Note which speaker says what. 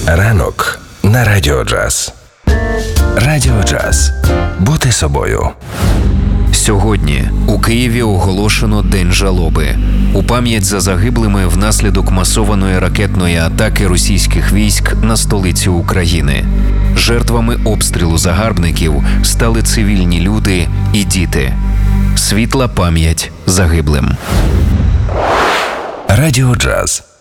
Speaker 1: Ранок на Радіо Джаз. Радіо Джаз. Бути собою.
Speaker 2: Сьогодні у Києві оголошено День жалоби. У пам'ять за загиблими внаслідок масованої ракетної атаки російських військ на столицю України. Жертвами обстрілу загарбників стали цивільні люди і діти. Світла пам'ять загиблим.
Speaker 1: Радіо Джаз.